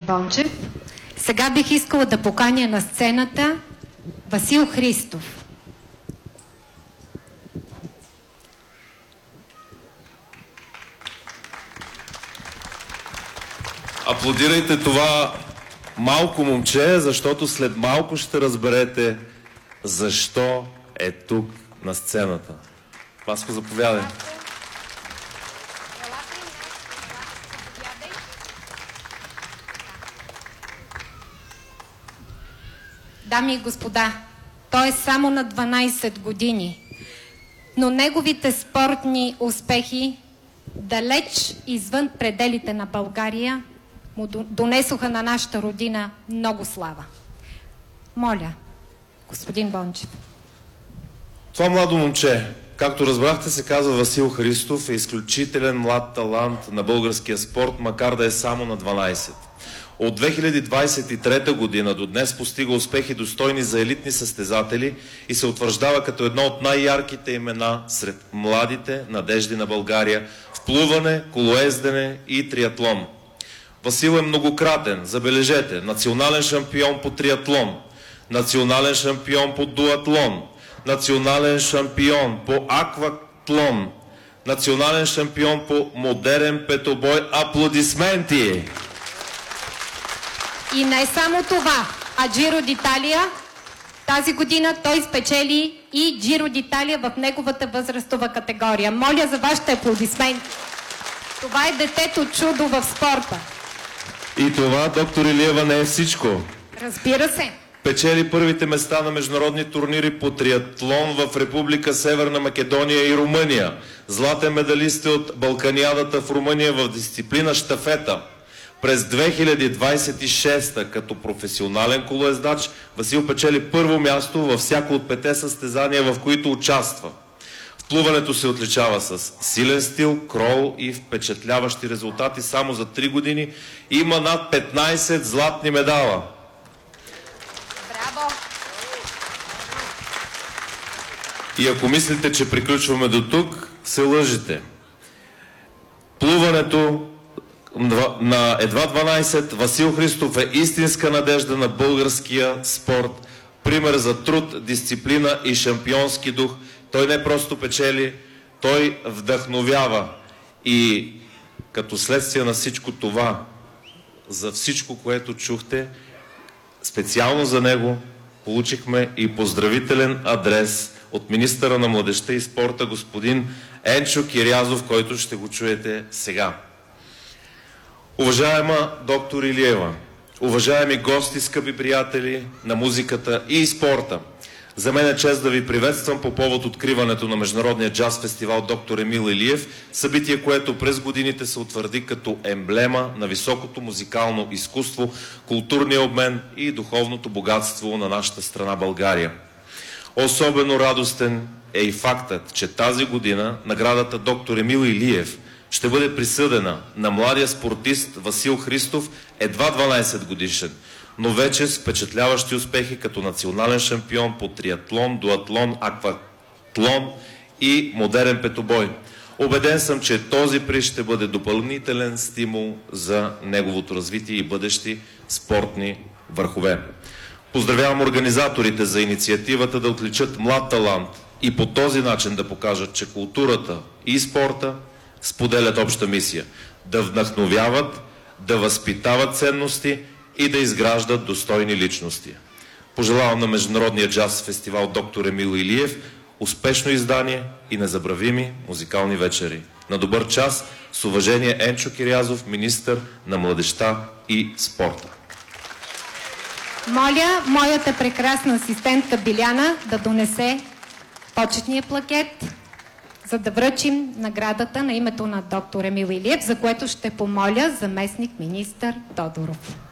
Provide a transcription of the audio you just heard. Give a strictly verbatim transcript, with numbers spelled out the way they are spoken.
Бончев. Сега бих искала да поканя на сцената Васил Христов. Аплодирайте това малко момче, защото след малко ще разберете защо е тук на сцената. Васко, заповядай. Дами и господа, той е само на дванайсет години, но неговите спортни успехи далеч извън пределите на България му донесоха на нашата родина много слава. Моля, господин Бончев. Това младо момче, както разбрахте, се казва Васил Христов, е изключителен млад талант на българския спорт, макар да е само на дванайсет. От две хиляди двайсет и трета година до днес постига успехи достойни за елитни състезатели и се утвърждава като едно от най-ярките имена сред младите надежди на България в плуване, колоездене и триатлон. Васил е многократен, забележете, национален шампион по триатлон, национален шампион по дуатлон, национален шампион по акватлон, национален шампион по модерен петобой. Аплодисменти! И не само това, а Джиро d'Italia тази година той спечели и Джиро d'Italia в неговата възрастова категория. Моля за вашите аплодисменти. Това е детето чудо в спорта. И това, доктор Илиева, не е всичко. Разбира се. Печели първите места на международни турнири по триатлон в Република Северна Македония и Румъния. Златен медалист от Балканиадата в Румъния в дисциплина щафета. През две хиляди двайсет и шеста като професионален колоездач Васил печели първо място във всяко от пете състезания, в които участва. В плуването се отличава с силен стил, крол и впечатляващи резултати. Само за три години има над петнайсет златни медала. Браво! И ако мислите, че приключваме до тук, се лъжите. Плуването на едва дванайсет, Васил Христов е истинска надежда на българския спорт. Пример за труд, дисциплина и шампионски дух. Той не просто печели, той вдъхновява. И като следствие на всичко това, за всичко, което чухте, специално за него получихме и поздравителен адрес от министъра на младежта и спорта господин Енчо Кирязов, който ще го чуете сега. Уважаема доктор Илиева, уважаеми гости, скъпи приятели на музиката и спорта, за мен е чест да ви приветствам по повод откриването на Международния джаз фестивал Доктор Емил Илиев, събитие, което през годините се утвърди като емблема на високото музикално изкуство, културния обмен и духовното богатство на нашата страна България. Особено радостен е и фактът, че тази година наградата Доктор Емил Илиев ще бъде присъдена на младия спортист Васил Христов, едва дванайсет годишен, но вече с впечатляващи успехи като национален шампион по триатлон, дуатлон, акватлон и модерен петобой. Убеден съм, че този приз ще бъде допълнителен стимул за неговото развитие и бъдещи спортни върхове. Поздравявам организаторите за инициативата да отличат млад талант и по този начин да покажат, че културата и спорта споделят обща мисия – да вдъхновяват, да възпитават ценности и да изграждат достойни личности. Пожелавам на Международния джаз фестивал Доктор Емил Илиев успешно издание и незабравими музикални вечери. На добър час, с уважение, Енчо Кирязов, министър на младежта и спорта. Моля, моята прекрасна асистентка Биляна да донесе почетния плакет, за да връчим наградата на името на доктор Емил Илиев, за което ще помоля заместник министър Тодоров.